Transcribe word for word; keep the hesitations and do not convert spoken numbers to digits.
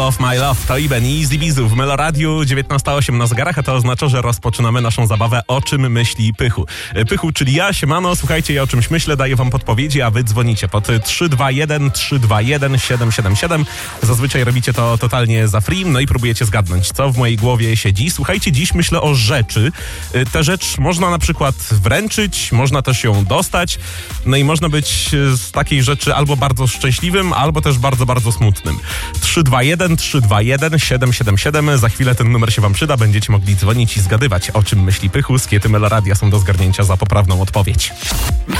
Love My Love. To Iben i Easy Bizu w Meloradiu. dziewiętnasta osiem na zegarach, a to oznacza, że rozpoczynamy naszą zabawę O czym myśli Pychu. Pychu, czyli ja, siemano, słuchajcie, ja o czymś myślę, daję wam podpowiedzi, a wy dzwonicie pod trzy dwa jeden trzy dwa jeden siedem siedem siedem. Zazwyczaj robicie to totalnie za free, no i próbujecie zgadnąć, co w mojej głowie siedzi. Słuchajcie, dziś myślę o rzeczy. Tę rzecz można na przykład wręczyć, można też ją dostać, no i można być z takiej rzeczy albo bardzo szczęśliwym, albo też bardzo, bardzo smutnym. trzy dwa jeden trzy dwa jeden siedem siedem siedem. Za chwilę ten numer się wam przyda. Będziecie mogli dzwonić i zgadywać, o czym myśli Pychu. Skiety Meloradia są do zgarnięcia za poprawną odpowiedź.